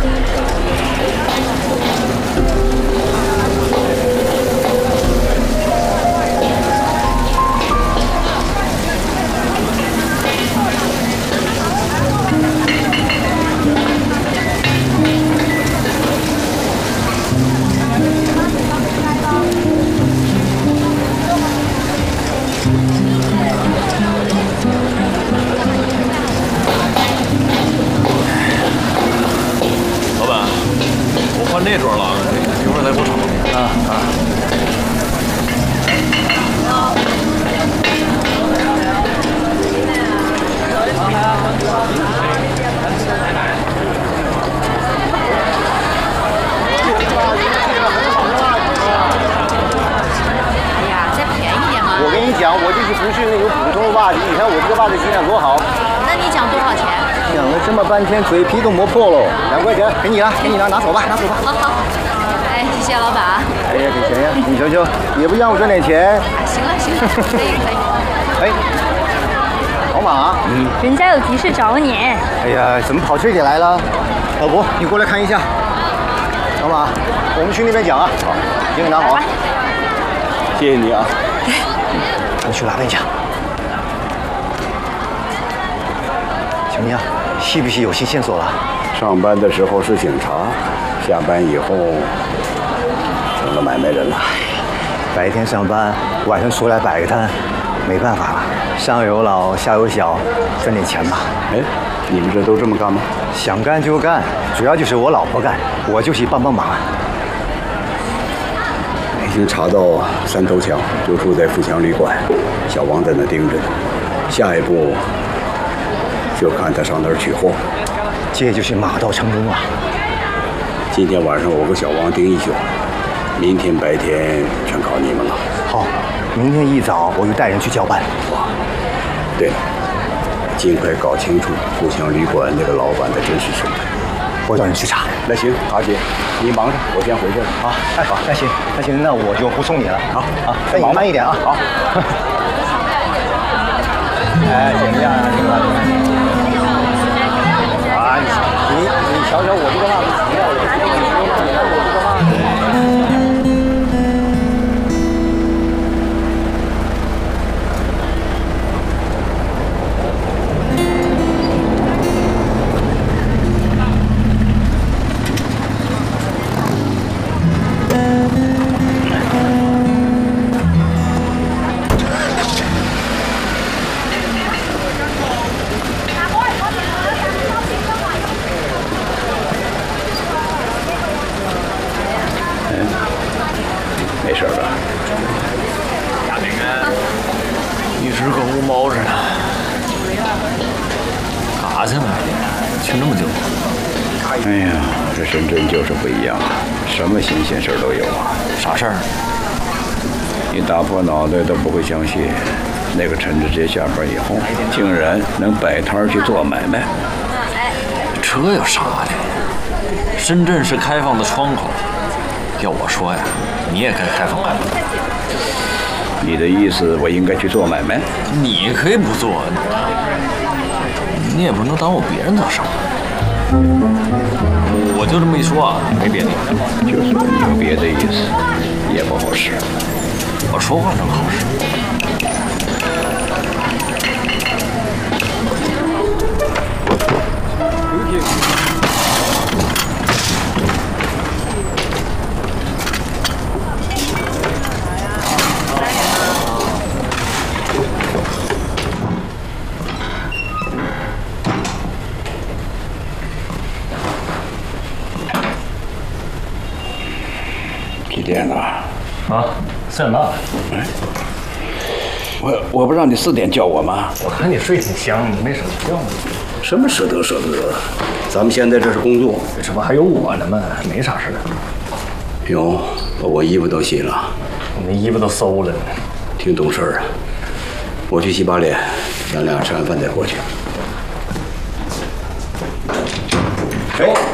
这桌了，一会儿再给我炒。 哎呀，再便宜点嘛！ 我跟你讲，我就是不是那种普通的袜子，你看我这个袜子质量多好。 那你讲多少钱？ 讲了这么半天，嘴皮都磨破了，2块钱，给你了，给你了，拿走吧，拿走吧。 好好，哎，谢谢老板。 哎呀，给钱呀！你瞧瞧，也不让我赚点钱。 行了行了，可以可以。 哎，老马， 人家有急事找你。 哎呀，怎么跑这里来了？老伯，你过来看一下。老马，我们去那边讲啊。好，行，你拿好。谢谢你啊。你去哪边讲？怎么样？是不是有新线索了？ 上班的时候是警察，下班以后成了买卖人了。 白天上班，晚上出来摆个摊，没办法了，上有老下有小，赚点钱吧。 哎，你们这都这么干吗？ 想干就干，主要就是我老婆干，我就去帮帮忙。 已经查到3头强，就住在富强旅馆，小王在那盯着呢。下一步就看他上哪儿取货。 这就是马到成功了。 今天晚上我跟小王盯一宿，明天白天全靠你们了。 好，明天一早我就带人去交办。 对了，尽快搞清楚富强旅馆那个老板的真实身份。 我找人去查。 那行，阿姐，你忙着，我先回去了。 好，哎好，那行，那我就不送你了。好，好，再忙慢一点啊。好。哎，怎么样啊？这个袜子？啊，你瞧瞧我这个袜子洗掉了，你看我这个袜子。 没事吧？ 一直跟无毛似的。干啥去了？去那么久？ 哎呀，这深圳就是不一样啊，什么新鲜事儿都有啊。 啥事儿？ 你打破脑袋都不会相信，那个陈志杰下班以后，竟然能摆摊去做买卖。 这有啥的？深圳是开放的窗口，要我说呀，你也该开放开放。 你的意思，我应该去做买卖？ 你可以不做，你也不能耽误别人的事儿。我就这么一说啊，没别的。 就算你有别的意思，也不好使。 我说话能好使。 几点了？ 啊，4点半。 哎，我不让你4点叫我吗？ 我看你睡挺香，你没舍得叫吗？ 什么舍得？咱们现在这是工作。 这不还有我呢吗？没啥事。 有，把我衣服都洗了， 我那衣服都馊了。 挺懂事儿啊。我去洗把脸，咱俩吃完饭再过去。 哎，